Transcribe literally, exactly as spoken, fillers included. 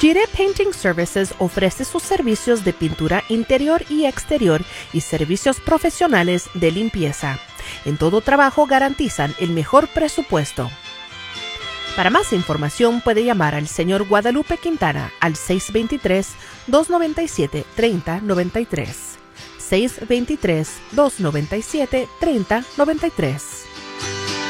Gire Painting Services ofrece sus servicios de pintura interior y exterior y servicios profesionales de limpieza. En todo trabajo garantizan el mejor presupuesto. Para más información puede llamar al señor Guadalupe Quintana al seis dos tres, dos nueve siete, tres cero nueve tres. seis dos tres, dos nueve siete, tres cero nueve tres.